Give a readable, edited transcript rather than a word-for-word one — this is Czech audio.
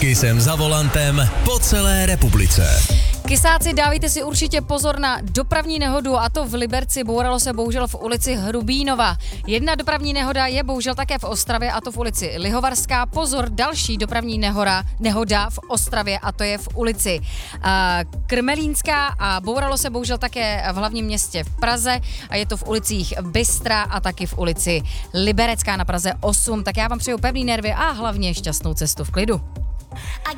Kysem za volantem po celé republice. Kysáci, dávejte si určitě pozor na dopravní nehodu, a to v Liberci. Bouralo se bohužel v ulici Hrubínova. Jedna dopravní nehoda je bohužel také v Ostravě, a to v ulici Lihovarská. Pozor, další dopravní nehoda v Ostravě, a to je v ulici Krmelínská, a bouralo se bohužel také v hlavním městě v Praze, a je to v ulicích Bystra a taky v ulici Liberecká na Praze 8. Tak já vám přeju pevný nervy a hlavně šťastnou cestu v klidu.